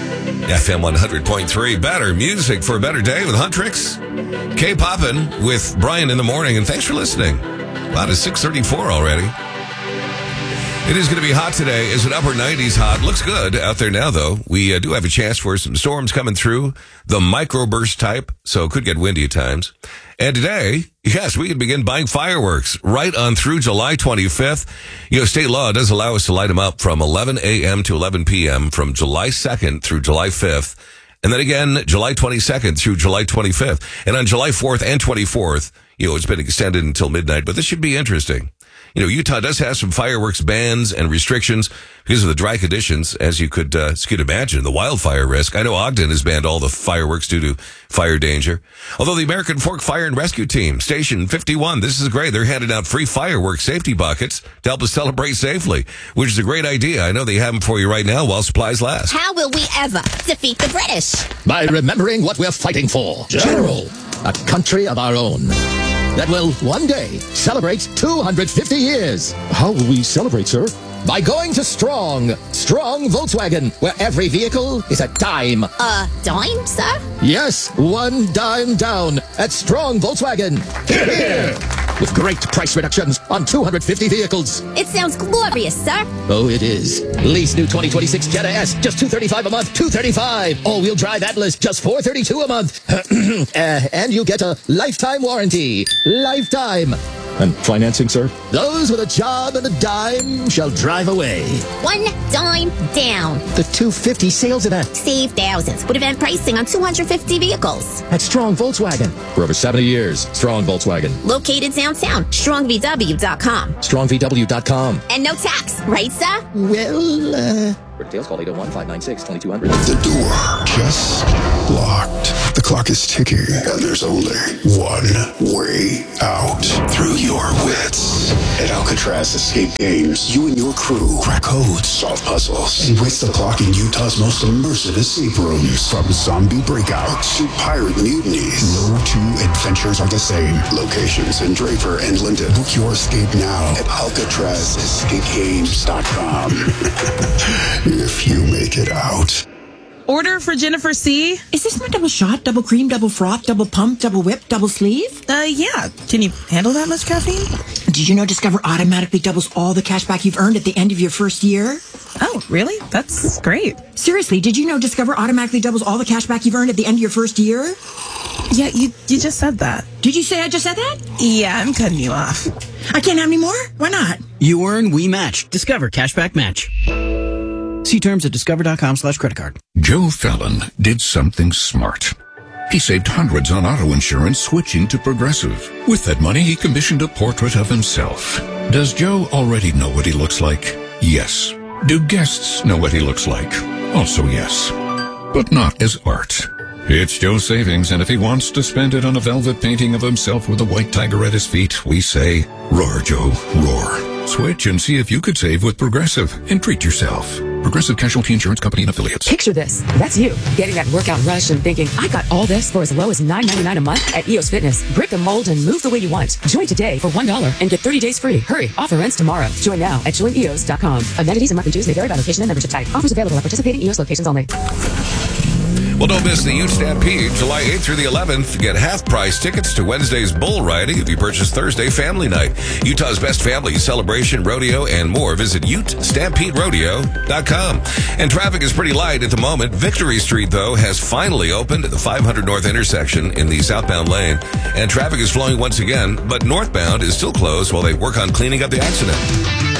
FM 100.3. Better music for a better day with Huntrix. K-Poppin' with Brian in the morning, and thanks for listening. Wow, it's 6:34 already. It is going to be hot today. It's an upper 90s hot. Looks good out there now, though. We do have a chance for some storms coming through, the microburst type, so it could get windy at times. And today, yes, we can begin buying fireworks right on through July 25th. You know, state law does allow us to light them up from 11 a.m. to 11 p.m. from July 2nd through July 5th. And then again, July 22nd through July 25th. And on July 4th and 24th, you know, it's been extended until midnight, but this should be interesting. You know, Utah does have some fireworks bans and restrictions because of the dry conditions, as you could imagine, the wildfire risk. I know Ogden has banned all the fireworks due to fire danger. Although the American Fork Fire and Rescue Team, Station 51, this is great. They're handing out free fireworks safety buckets to help us celebrate safely, which is a great idea. I know they have them for you right now while supplies last. How will we ever defeat the British? By remembering what we're fighting for. General, a country of our own that will one day celebrate 250 years. How will we celebrate, sir? By going to Strong Volkswagen, where every vehicle is a dime. A dime, sir? Yes, one dime down at Strong Volkswagen. Here! With great price reductions on 250 vehicles. It sounds glorious, sir. Oh, it is. Lease new 2026 Jetta S, just $235 a month, $235. All-wheel drive Atlas, just $432 a month. And you get a lifetime warranty. Lifetime. And financing, sir? Those with a job and a dime shall drive away. One dime down. The 250 sales event. Save thousands with event pricing on 250 vehicles. At Strong Volkswagen. For over 70 years, Strong Volkswagen. Located downtown. StrongVW.com. StrongVW.com. And no tax, right, sir? Well, For details, call 801-596-2200. The door just locked. The clock is ticking, and there's only one way out. Through your wits. At Alcatraz Escape Games, you and your crew crack codes, solve puzzles, and race the clock in Utah's most immersive escape rooms. From zombie breakouts to pirate mutinies, no two adventures are the same. Locations in Draper and Linden. Book your escape now at AlcatrazEscapeGames.com. If you make it out. Order for Jennifer C. Is this my double shot, double cream, double froth, double pump, double whip, double sleeve? Yeah. Can you handle that much caffeine? Did you know Discover automatically doubles all the cash back you've earned at the end of your first year? Oh, really? That's great. Seriously, did you know Discover automatically doubles all the cash back you've earned at the end of your first year? Yeah, you just said that. Did you say I just said that? Yeah, I'm cutting you off. I can't have any more? Why not? You earn, we match. Discover Cashback Match. See terms at discover.com/creditcard. Joe Fallon did something smart. He saved hundreds on auto insurance switching to Progressive. With that money, he commissioned a portrait of himself. Does Joe already know what he looks like? Yes. Do guests know what he looks like? Also yes. But not as art. It's Joe's savings, and if he wants to spend it on a velvet painting of himself with a white tiger at his feet, we say, roar, Joe, roar. Switch and see if you could save with Progressive and treat yourself. Progressive Casualty Insurance Company and Affiliates. Picture this. That's you, getting that workout rush and thinking, I got all this for as low as $9.99 a month at EOS Fitness. Break the mold and move the way you want. Join today for $1 and get 30 days free. Hurry, offer ends tomorrow. Join now at joineos.com. Amenities and monthly dues may vary by location and membership type. Offers available at participating EOS locations only. Well, don't miss the Ute Stampede, July 8th through the 11th. Get half-price tickets to Wednesday's bull riding if you purchase Thursday family night. Utah's best family celebration, rodeo, and more. Visit UteStampedeRodeo.com. And traffic is pretty light at the moment. Victory Street, though, has finally opened at the 500 North intersection in the southbound lane. And traffic is flowing once again, but northbound is still closed while they work on cleaning up the accident.